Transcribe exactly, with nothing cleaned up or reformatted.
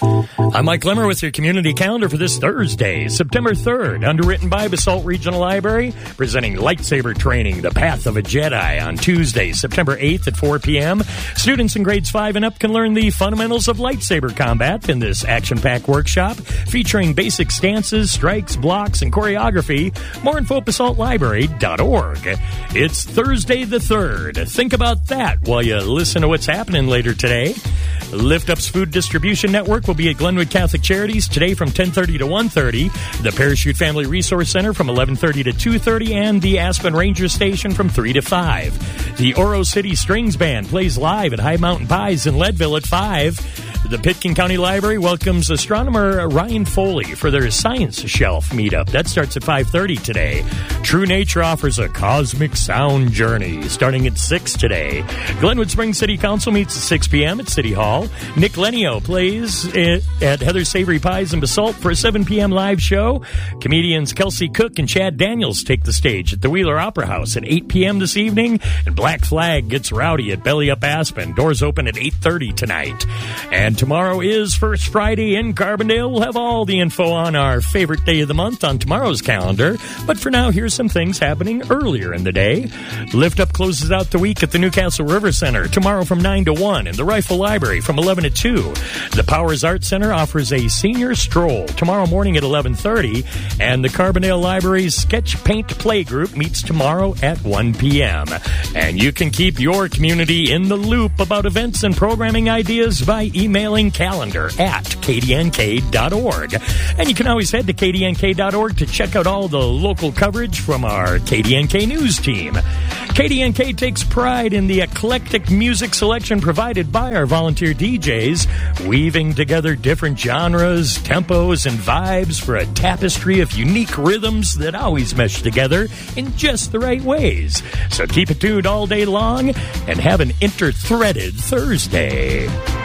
I'm Mike Limmer with your community calendar for this Thursday, September third, underwritten by Basalt Regional Library, presenting lightsaber training, The Path of a Jedi, on Tuesday, September eighth at four p.m. Students in grades five and up can learn the fundamentals of lightsaber combat in this action-packed workshop, featuring basic stances, strikes, blocks, and choreography. More info at basalt library dot org. It's Thursday the third. Think about that while you listen to what's happening later today. Lift Up's Food Distribution Network will be at Glenwood Catholic Charities today from ten thirty to one thirty, the Parachute Family Resource Center from eleven thirty to two thirty, and the Aspen Ranger Station from three to five. The Oro City Strings Band plays live at High Mountain Pies in Leadville at five. The Pitkin County Library welcomes astronomer Ryan Foley for their Science Shelf meetup. That starts at five thirty today. True Nature offers a cosmic sound journey starting at six today. Glenwood Springs City Council meets at six p.m. at City Hall. Nick Lenio plays at Heather's Savory Pies in Basalt for a seven p.m. live show. Comedians Kelsey Cook and Chad Daniels take the stage at the Wheeler Opera House at eight p.m. this evening. And Black Flag gets rowdy at Belly Up Aspen. Doors open at eight thirty tonight. And tomorrow is First Friday in Carbondale. We'll have all the info on our favorite day of the month on tomorrow's calendar. But for now, here's some things happening earlier in the day. Lift Up closes out the week at the Newcastle River Center tomorrow from nine to one, and the Rifle Library from eleven to two. The Powers Art Center offers a senior stroll tomorrow morning at eleven thirty, and the Carbondale Library's Sketch Paint Playgroup meets tomorrow at one p.m. And you can keep your community in the loop about events and programming ideas by emailing calendar at k d n k dot org. And you can always head to k d n k dot org to check out all the local coverage from our K D N K News team. K D N K takes pride in the eclectic music selection provided by our volunteer D Js, weaving together different genres, tempos, and vibes for a tapestry of unique rhythms that always mesh together in just the right ways. So keep it tuned all day long and have an inter-threaded Thursday.